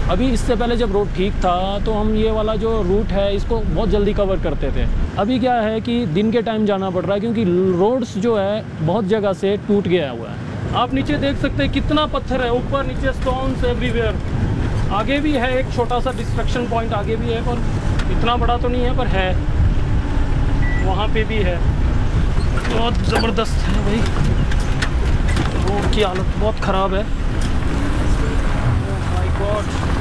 अभी इससे पहले जब रोड ठीक था तो हम ये वाला जो रूट है इसको बहुत जल्दी कवर करते थे। अभी क्या है कि दिन के टाइम जाना पड़ रहा है क्योंकि रोड्स जो है बहुत जगह से टूट गया हुआ है। आप नीचे देख सकते हैं कितना पत्थर है, ऊपर नीचे स्टोन्स एवरीवेयर। आगे भी है एक छोटा सा डिस्ट्रक्शन पॉइंट, आगे भी है पर इतना बड़ा तो नहीं है, पर है, वहाँ पे भी है। बहुत ज़बरदस्त है भाई, रोड की हालत बहुत ख़राब है। Oh my God.